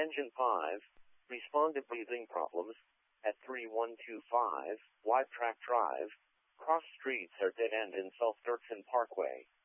Engine 5, respond to breathing problems at 3125 Wide Track Drive. Cross streets are dead end in South Dirksen Parkway.